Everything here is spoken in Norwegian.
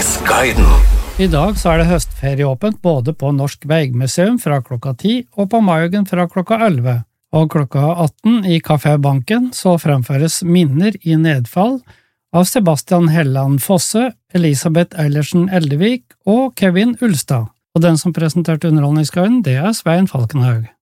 Underholdningsguiden. I dag så det høstferieåpent både på Norsk Veigmuseum fra klokka 10 og på Maugen fra klokka 11. Og klokka 18 i Café Banken så fremføres Minner i nedfall av Sebastian Helland Fosse, Elisabeth Eilertsen Eldevik og Kevin Ulstad. Og den som presenterte Underholdningsguiden, det Svein Falkenhaug.